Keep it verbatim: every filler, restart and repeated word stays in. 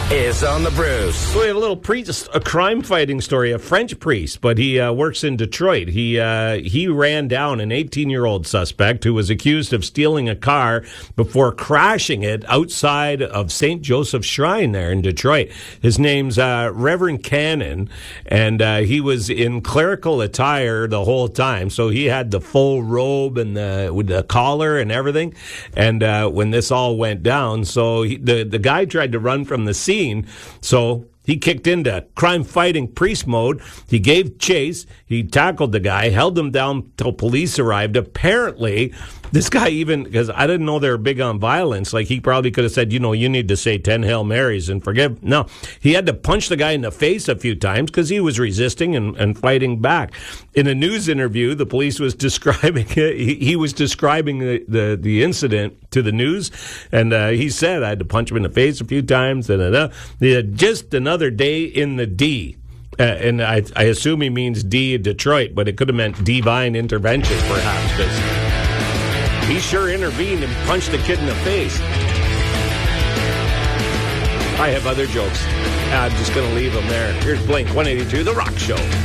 is on the Bruce. So we have a little priest, a crime-fighting story, a French priest, but he uh, works in Detroit. He uh, he ran down an eighteen-year-old suspect who was accused of stealing a car before crashing it outside of Saint Joseph's Shrine there in Detroit. His name's uh, Reverend Cannon, and uh, he was in clerical attire the whole time. So he had the full robe and the with the collar and everything. And uh, when this all went down, so he, the the guy tried to run from the scene. So he kicked into crime-fighting priest mode. He gave chase. He tackled the guy, held him down till police arrived. Apparently, this guy even, because I didn't know they were big on violence, like he probably could have said, you know, you need to say ten Hail Marys and forgive. No, he had to punch the guy in the face a few times because he was resisting and, and fighting back. In a news interview, the police was describing it. He, he was describing the, the, the incident to the news, and uh, he said, I had to punch him in the face a few times. Da, da, da. He had just another day in the D. Uh, and I, I assume he means D in Detroit, but it could have meant divine intervention, perhaps, because he sure intervened and punched the kid in the face. I have other jokes. I'm just going to leave them there. Here's Blink one eighty-two, The Rock Show.